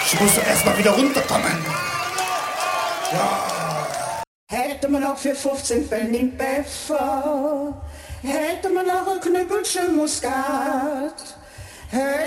Ich muss doch erst mal wieder runterkommen. Ja. Hätte man auch für 15 Pfennig Pfeffer, hätte man auch ein Knüppelchen Muskat,